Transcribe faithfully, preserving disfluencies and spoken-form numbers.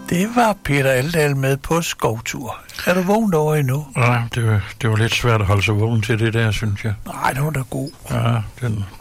Det var Peter Aldahl med på skovtur. Er du vågnet over endnu? Ja, det var, det var lidt svært at holde sig vågen til det der, synes jeg. Nej, det var da god. Ja, den